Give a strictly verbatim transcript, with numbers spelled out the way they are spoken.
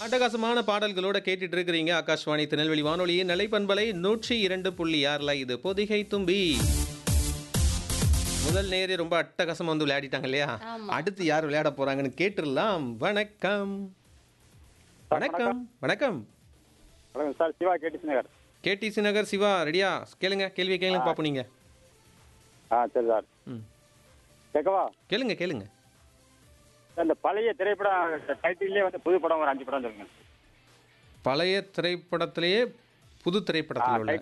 அட்டகாசமான பாடல்களோட கேட்டுட்டு இருக்கிறீங்க ஆகாஷ்வாணி திருநெல்வேலி வானொலியின் நிலைப்பண்பலை நூற்றி இரண்டு புள்ளி ஆறுல இது பொதிகை தும்பி. முதல் நேரே ரொம்ப அட்டகாசமா வந்து விளையாடிட்டாங்க இல்லையா? ஆமா. அடுத்து யார் விளையாட போறாங்கன்னு கேட்டுடலாம். வணக்கம் வணக்கம் வணக்கம் வணக்கம் சார், சிவா கேடிசி நகர். கேடிசி நகர் சிவா ரெடியா? கேளுங்க, கேள்வி கேளுங்க பாப்போம். நீங்க ஆ சரி சார். ம் கேட்கவா? கேளுங்க கேளுங்க. இந்த பழைய திரைப்படம் டைட்டிலே வந்து புது படம் ஒரு அஞ்சு படம் சொல்லுங்க. பழைய திரைப்படத்திலேயே புது திரைப்படத்தில் உள்ள